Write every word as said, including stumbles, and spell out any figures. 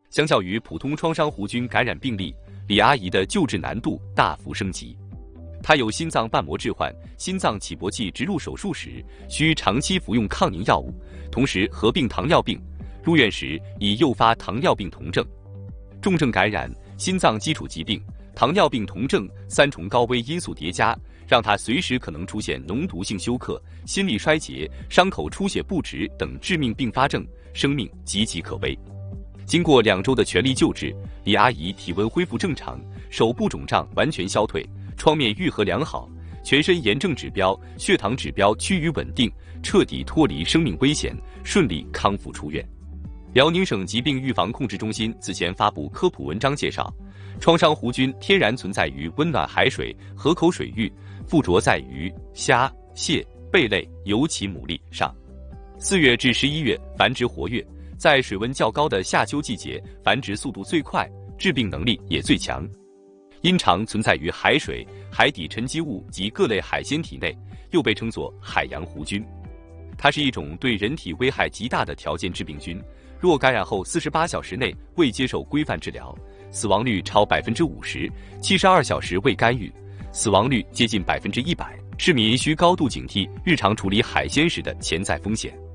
相较于普通创伤弧菌感染病例，李阿姨的救治难度大幅升级。她有心脏瓣膜置换、心脏起搏器植入手术时需长期服用抗凝药物，同时合并糖尿病，入院时已诱发糖尿病酮症。重症感染、心脏基础疾病、糖尿病酮症三重高危因素叠加，让她随时可能出现脓毒性休克、心力衰竭、伤口出血不止等致命并发症，生命岌岌可危。经过两周的全力救治，李阿姨体温恢复正常，手部肿胀完全消退，创面愈合良好，全身炎症指标、血糖指标趋于稳定，彻底脱离生命危险，顺利康复出院。辽宁省疾病预防控制中心此前发布科普文章介绍，创伤弧菌天然存在于温暖海水、河口水域，附着在鱼、虾、蟹、贝类，尤其牡蛎上。四月至十一月繁殖活跃，在水温较高的夏秋季节，繁殖速度最快，致病能力也最强。因常存在于海水、海底沉积物及各类海鲜体内，又被称作海洋弧菌。它是一种对人体危害极大的条件致病菌，若感染后四十八小时内未接受规范治疗，死亡率超百分之五十；七十二小时未干预，死亡率接近百分之一百。市民需高度警惕日常处理海鲜时的潜在风险。